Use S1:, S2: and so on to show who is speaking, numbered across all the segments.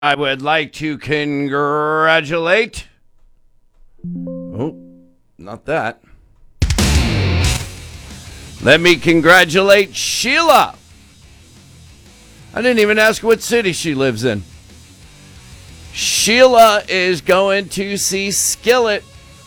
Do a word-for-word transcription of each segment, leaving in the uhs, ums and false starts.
S1: I would like to congratulate. Oh, not that. Let me congratulate Sheila. I didn't even ask what city she lives in. Sheila is going to see Skillet.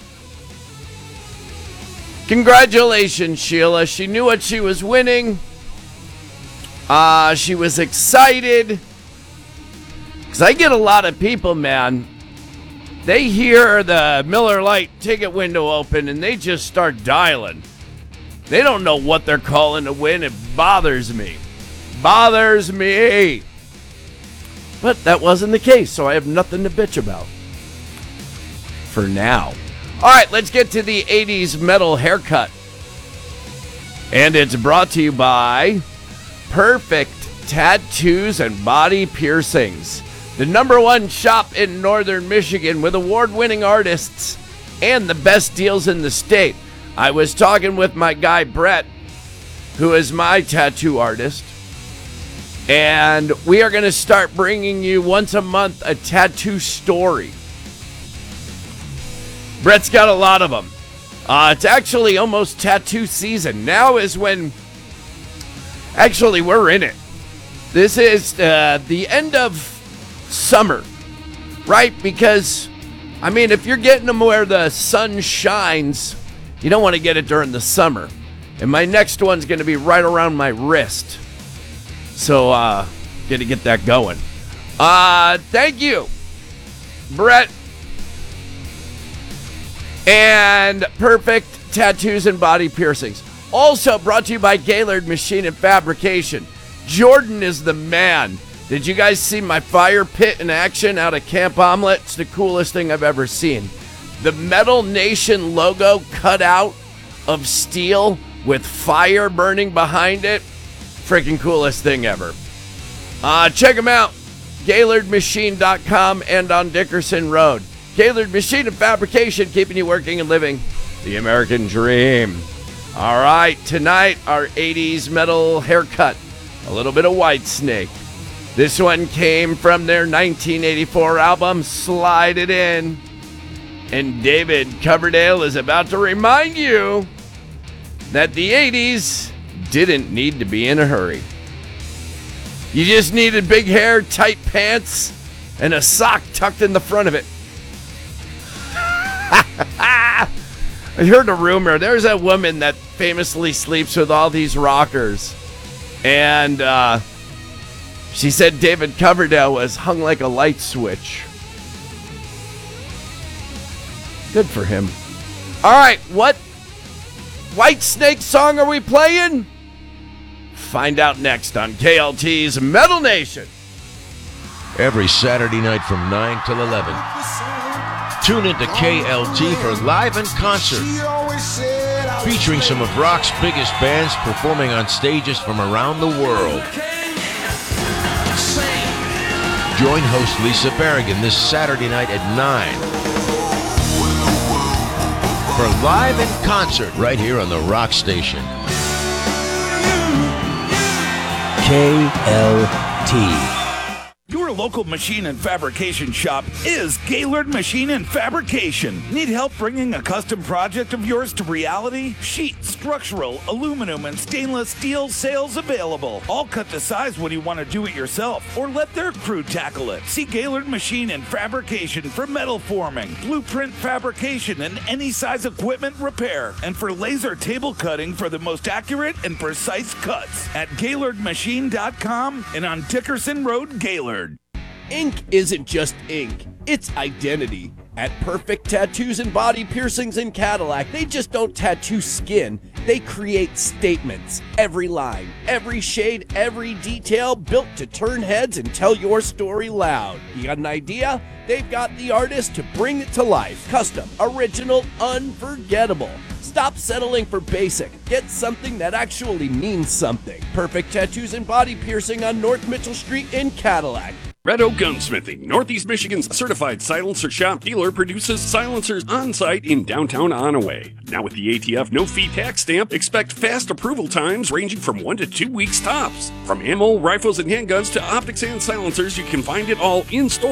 S1: Congratulations, Sheila. She knew what she was winning. Uh, she was excited. Because I get a lot of people, man. They hear the Miller Lite ticket window open and they just start dialing. They don't know what they're calling to win. It bothers me. Bothers me. But that wasn't the case, so I have nothing to bitch about. For now. All right, let's get to the eighties metal haircut. And it's brought to you by Perfect Tattoos and Body Piercings. The number one shop in northern Michigan with award-winning artists and the best deals in the state. I was talking with my guy Brett, who is my tattoo artist, and we are going to start bringing you once a month a tattoo story. Brett's got a lot of them. Uh, it's actually almost tattoo season. Now is when, actually, we're in it. This is uh, the end of summer, right? Because, I mean, if you're getting them where the sun shines, you don't want to get it during the summer. And my next one's going to be right around my wrist. So, uh, got to get that going. Uh, thank you, Brett. And Perfect Tattoos and Body Piercings. Also brought to you by Gaylord Machine and Fabrication. Jordan is the man. Did you guys see my fire pit in action out of Camp Omelette? It's the coolest thing I've ever seen. The Metal Nation logo cut out of steel with fire burning behind it. Freaking coolest thing ever. Uh, check them out. Gaylord Machine dot com and on Dickerson Road. Gaylord Machine and Fabrication, keeping you working and living the American dream. All right, tonight, our eighties metal haircut. A little bit of Whitesnake. This one came from their nineteen eighty-four album, Slide It In. And David Coverdale is about to remind you that the eighties didn't need to be in a hurry. You just needed big hair, tight pants, and a sock tucked in the front of it. I heard a rumor. There's a woman that famously sleeps with all these rockers. And, uh... she said David Coverdale was hung like a light switch. Good for him. All right, what Whitesnake song are we playing? Find out next on K L T's Metal Nation.
S2: Every Saturday night from nine till eleven. Tune into K L T for Live in Concert, featuring some of rock's biggest bands performing on stages from around the world. Join host Lisa Berrigan this Saturday night at nine for Live in Concert right here on the Rock Station.
S3: K L T.
S4: Your local machine and fabrication shop is Gaylord Machine and Fabrication. Need help bringing a custom project of yours to reality? Sheet, structural, aluminum, and stainless steel sales available. All cut to size when you want to do it yourself or let their crew tackle it. See Gaylord Machine and Fabrication for metal forming, blueprint fabrication, and any size equipment repair. And for laser table cutting for the most accurate and precise cuts at Gaylord Machine dot com and on Dickerson Road, Gaylord.
S1: Ink isn't just ink, it's identity. At Perfect Tattoos and Body Piercings in Cadillac, they just don't tattoo skin, they create statements. Every line, every shade, every detail built to turn heads and tell your story loud. You got an idea? They've got the artist to bring it to life. Custom, original, unforgettable. Stop settling for basic. Get something that actually means something. Perfect Tattoos and Body Piercing on North Mitchell Street in Cadillac.
S5: Red Oak Gunsmithing, Northeast Michigan's certified silencer shop dealer, produces silencers on-site in downtown Onaway. Now with the A T F no-fee tax stamp, expect fast approval times ranging from one to two weeks tops. From ammo, rifles, and handguns to optics and silencers, you can find it all in-store